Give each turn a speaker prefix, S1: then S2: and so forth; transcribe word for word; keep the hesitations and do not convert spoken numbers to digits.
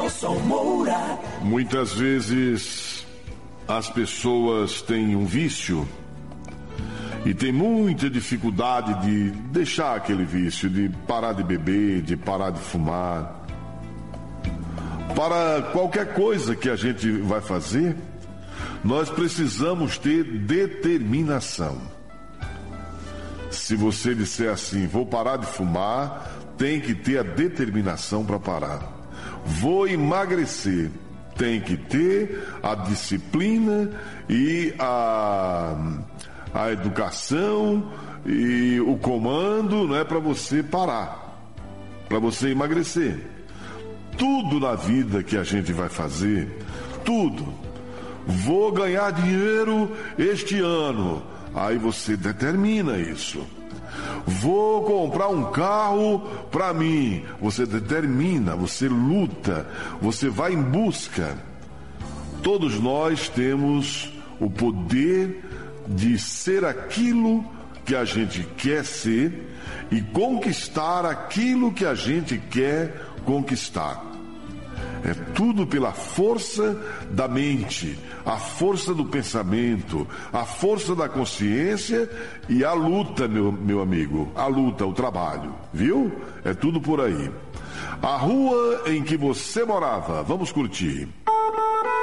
S1: Edilson Moura.
S2: Muitas vezes as pessoas têm um vício e tem muita dificuldade de deixar aquele vício, de parar de beber, de parar de fumar. Para qualquer coisa que a gente vai fazer, nós precisamos ter determinação. Se você disser assim, vou parar de fumar, tem que ter a determinação para parar. Vou emagrecer, tem que ter a disciplina e a, a educação e o comando, não é, para você parar, para você emagrecer. Tudo na vida que a gente vai fazer, tudo. Vou ganhar dinheiro este ano. Aí você determina isso. Vou comprar um carro para mim. Você determina, você luta, você vai em busca. Todos nós temos o poder de ser aquilo que a gente quer ser e conquistar aquilo que a gente quer conquistar. É tudo pela força da mente, a força do pensamento, a força da consciência e a luta, meu, meu amigo, a luta, o trabalho, viu? É tudo por aí. A rua em que você morava, vamos curtir.